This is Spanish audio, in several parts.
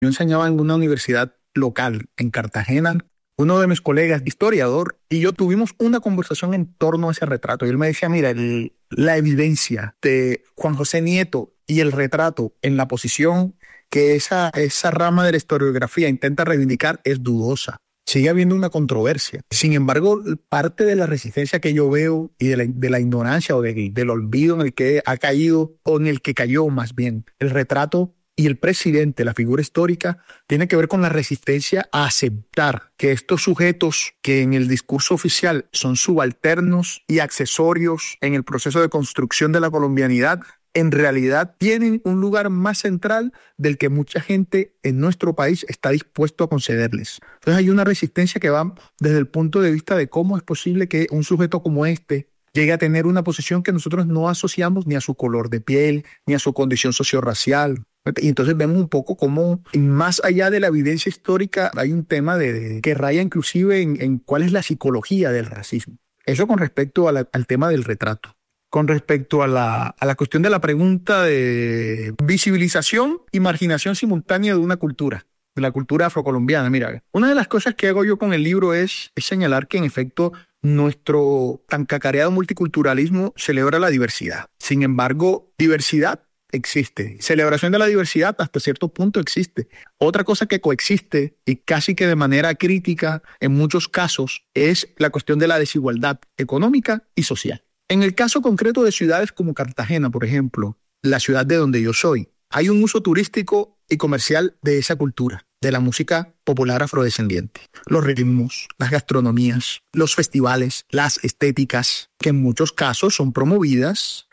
Yo enseñaba en una universidad local en Cartagena. Uno de mis colegas, historiador, y yo tuvimos una conversación en torno a ese retrato. Y él me decía, mira, la evidencia de Juan José Nieto y el retrato en la posición que esa rama de la historiografía intenta reivindicar es dudosa. Sigue habiendo una controversia. Sin embargo, parte de la resistencia que yo veo y de la ignorancia o del olvido en el que ha caído, o en el que cayó más bien, el retrato y el presidente, la figura histórica, tiene que ver con la resistencia a aceptar que estos sujetos que en el discurso oficial son subalternos y accesorios en el proceso de construcción de la colombianidad, en realidad tienen un lugar más central del que mucha gente en nuestro país está dispuesto a concederles. Entonces hay una resistencia que va desde el punto de vista de cómo es posible que un sujeto como este llegue a tener una posición que nosotros no asociamos ni a su color de piel, ni a su condición sociorracial. Y entonces vemos un poco cómo, más allá de la evidencia histórica, hay un tema que raya inclusive en cuál es la psicología del racismo. Eso con respecto al tema del retrato. Con respecto a la cuestión de la pregunta de visibilización y marginación simultánea de una cultura, de la cultura afrocolombiana. Mira, una de las cosas que hago yo con el libro es señalar que en efecto nuestro tan cacareado multiculturalismo celebra la diversidad. Sin embargo, diversidad existe. Celebración de la diversidad hasta cierto punto existe. Otra cosa que coexiste y casi que de manera crítica en muchos casos es la cuestión de la desigualdad económica y social. En el caso concreto de ciudades como Cartagena, por ejemplo, la ciudad de donde yo soy, hay un uso turístico y comercial de esa cultura, de la música popular afrodescendiente. Los ritmos, las gastronomías, los festivales, las estéticas, que en muchos casos son promovidas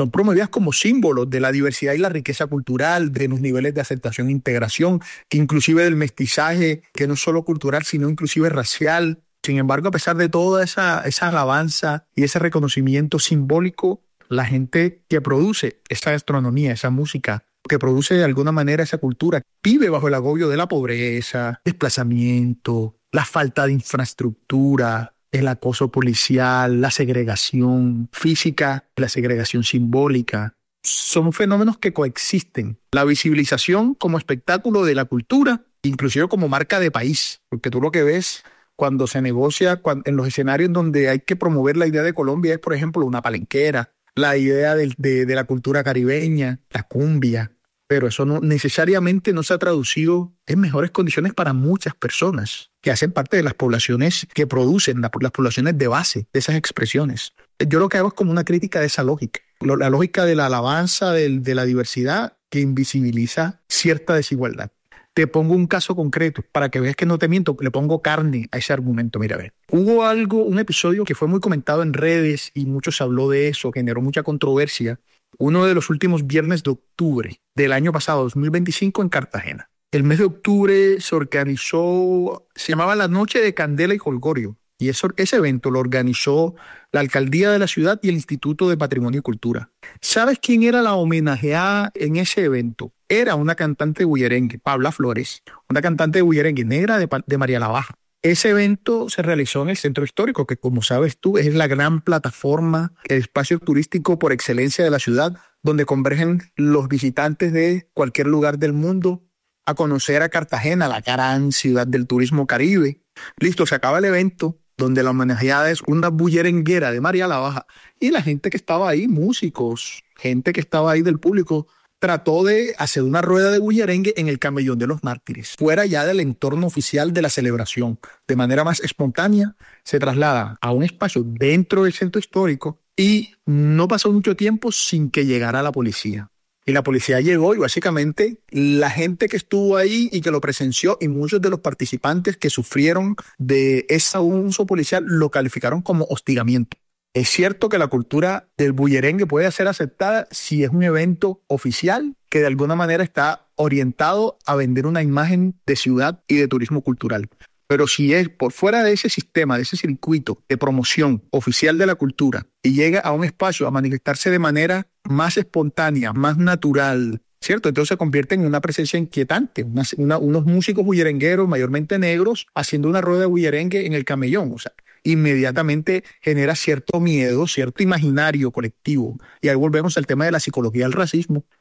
como símbolos de la diversidad y la riqueza cultural, de los niveles de aceptación e integración, que inclusive del mestizaje, que no es solo cultural, sino inclusive racial. Sin embargo, a pesar de toda esa alabanza y ese reconocimiento simbólico, la gente que produce esa gastronomía, esa música, que produce de alguna manera esa cultura, vive bajo el agobio de la pobreza, desplazamiento, la falta de infraestructura, el acoso policial, la segregación física, la segregación simbólica. Son fenómenos que coexisten. La visibilización como espectáculo de la cultura, inclusive como marca de país, porque tú lo que ves cuando se negocia en los escenarios donde hay que promover la idea de Colombia es, por ejemplo, una palenquera, la idea de la cultura caribeña, la cumbia, pero eso no necesariamente no se ha traducido en mejores condiciones para muchas personas que hacen parte de las poblaciones que producen, las poblaciones de base de esas expresiones. Yo lo que hago es como una crítica de esa lógica, la lógica de la alabanza de la diversidad que invisibiliza cierta desigualdad. Te pongo un caso concreto para que veas que no te miento, le pongo carne a ese argumento. Mira, a ver, hubo un episodio que fue muy comentado en redes y mucho se habló de eso, generó mucha controversia. Uno de los últimos viernes de octubre del año pasado, 2025, en Cartagena. El mes de octubre se organizó, se llamaba la Noche de Candela y Jolgorio. Y ese evento lo organizó la alcaldía de la ciudad y el Instituto de Patrimonio y Cultura. ¿Sabes quién era la homenajeada en ese evento? Era una cantante de bullerengue, Paula Flores, una cantante de bullerengue negra de María la Baja. Ese evento se realizó en el Centro Histórico, que como sabes tú es la gran plataforma, el espacio turístico por excelencia de la ciudad, donde convergen los visitantes de cualquier lugar del mundo a conocer a Cartagena, la gran ciudad del turismo caribe. Listo, se acaba el evento, donde la homenajeada es una bullerenguera de María la Baja, y la gente que estaba ahí, músicos, gente que estaba ahí del público, trató de hacer una rueda de bullerengue en el Camellón de los Mártires, fuera ya del entorno oficial de la celebración. De manera más espontánea, se traslada a un espacio dentro del centro histórico y no pasó mucho tiempo sin que llegara la policía. Y la policía llegó y básicamente la gente que estuvo ahí y que lo presenció y muchos de los participantes que sufrieron de ese uso policial lo calificaron como hostigamiento. Es cierto que la cultura del bullerengue puede ser aceptada si es un evento oficial que de alguna manera está orientado a vender una imagen de ciudad y de turismo cultural. Pero si es por fuera de ese sistema, de ese circuito de promoción oficial de la cultura y llega a un espacio a manifestarse de manera más espontánea, más natural, ¿cierto? Entonces se convierte en una presencia inquietante, unos músicos bullerengueros, mayormente negros, haciendo una rueda de bullerengue en el camellón, o sea, inmediatamente genera cierto miedo, cierto imaginario colectivo. Y ahí volvemos al tema de la psicología del racismo.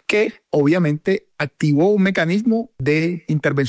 que obviamente activó un mecanismo de intervención